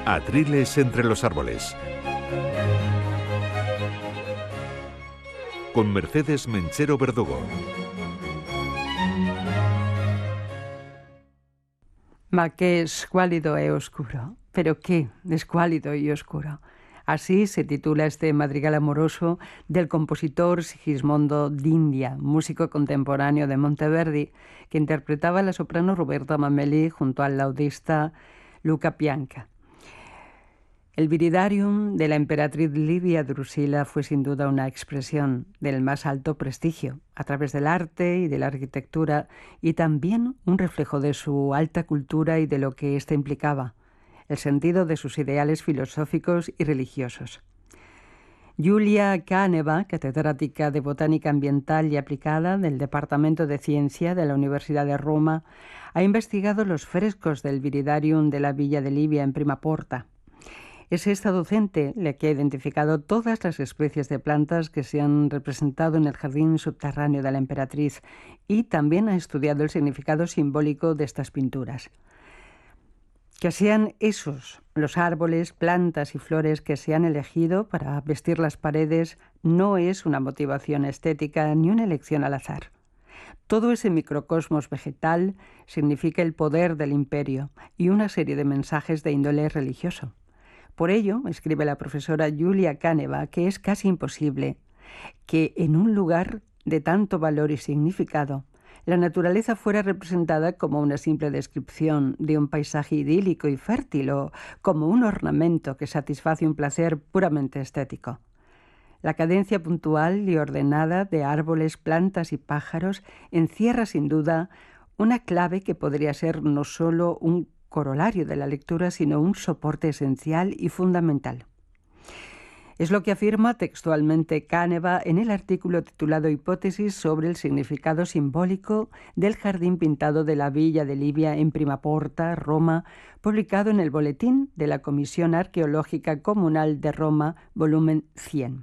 Atriles entre los árboles. Con Mercedes Menchero Verdugo. Ma che squallido e oscuro, pero qué escuálido y oscuro. Así se titula este madrigal amoroso del compositor Sigismondo d'India, músico contemporáneo de Monteverdi, que interpretaba a la soprano Roberta Mameli junto al laudista Luca Pianca. El viridarium de la emperatriz Livia Drusila fue sin duda una expresión del más alto prestigio, a través del arte y de la arquitectura, y también un reflejo de su alta cultura y de lo que ésta implicaba, el sentido de sus ideales filosóficos y religiosos. Julia Caneva, catedrática de Botánica Ambiental y Aplicada del Departamento de Ciencia de la Universidad de Roma, ha investigado los frescos del viridarium de la Villa de Livia en Prima Porta. Es esta docente la que ha identificado todas las especies de plantas que se han representado en el jardín subterráneo de la emperatriz y también ha estudiado el significado simbólico de estas pinturas. Que sean esos los árboles, plantas y flores que se han elegido para vestir las paredes no es una motivación estética ni una elección al azar. Todo ese microcosmos vegetal significa el poder del imperio y una serie de mensajes de índole religioso. Por ello, escribe la profesora Julia Caneva, que es casi imposible que en un lugar de tanto valor y significado, la naturaleza fuera representada como una simple descripción de un paisaje idílico y fértil o como un ornamento que satisface un placer puramente estético. La cadencia puntual y ordenada de árboles, plantas y pájaros encierra sin duda una clave que podría ser no solo un corolario de la lectura, sino un soporte esencial y fundamental. Es lo que afirma textualmente Caneva en el artículo titulado Hipótesis sobre el significado simbólico del jardín pintado de la Villa de Livia en Prima Porta, Roma, publicado en el Boletín de la Comisión Arqueológica Comunal de Roma, volumen 100.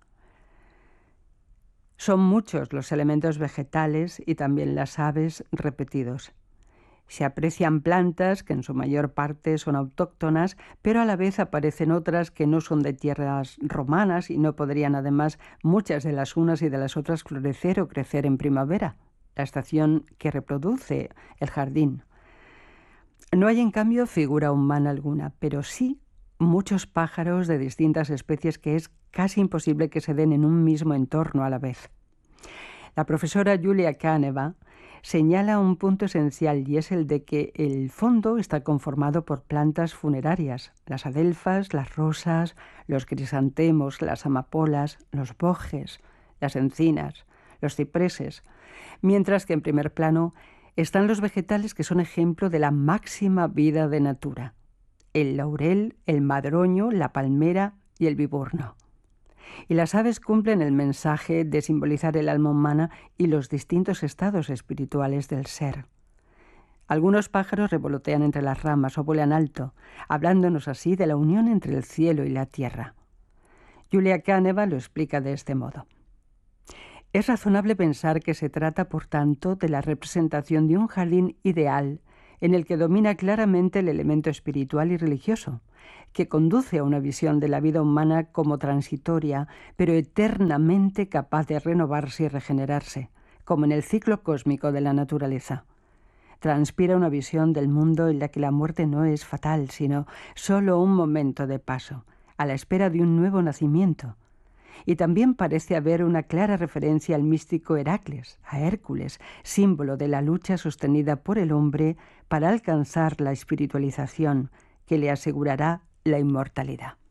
Son muchos los elementos vegetales y también las aves repetidos. Se aprecian plantas que en su mayor parte son autóctonas, pero a la vez aparecen otras que no son de tierras romanas y no podrían además muchas de las unas y de las otras florecer o crecer en primavera, la estación que reproduce el jardín. No hay en cambio figura humana alguna, pero sí muchos pájaros de distintas especies que es casi imposible que se den en un mismo entorno a la vez. La profesora Julia Caneva señala un punto esencial y es el de que el fondo está conformado por plantas funerarias, las adelfas, las rosas, los crisantemos, las amapolas, los bojes, las encinas, los cipreses, mientras que en primer plano están los vegetales que son ejemplo de la máxima vida de natura, el laurel, el madroño, la palmera y el viburno. Y las aves cumplen el mensaje de simbolizar el alma humana y los distintos estados espirituales del ser. Algunos pájaros revolotean entre las ramas o vuelan alto, hablándonos así de la unión entre el cielo y la tierra. Julia Caneva lo explica de este modo. Es razonable pensar que se trata, por tanto, de la representación de un jardín ideal en el que domina claramente el elemento espiritual y religioso, que conduce a una visión de la vida humana como transitoria, pero eternamente capaz de renovarse y regenerarse, como en el ciclo cósmico de la naturaleza. Transpira una visión del mundo en la que la muerte no es fatal, sino solo un momento de paso, a la espera de un nuevo nacimiento. Y también parece haber una clara referencia al místico Heracles, a Hércules, símbolo de la lucha sostenida por el hombre para alcanzar la espiritualización que le asegurará la inmortalidad.